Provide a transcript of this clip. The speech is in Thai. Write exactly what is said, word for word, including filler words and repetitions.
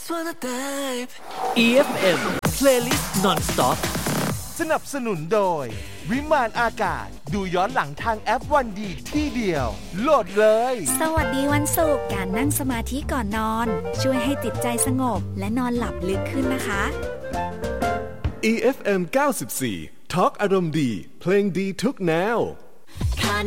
อี เอฟ เอ็ม Playlist Non-Stop สนับสนุนโดยวิมานอากาศดูย้อนหลังทางแอปวันดีที่เดียวโหลดเลยสวัสดีวันศุกร์การนั่งสมาธิก่อนนอนช่วยให้จิตใจสงบและนอนหลับลึกขึ้นนะคะอี เอฟ เอ็ม เก้าสิบสี่ Talk อารมณ์ดีเพลงดีทุกแนวคา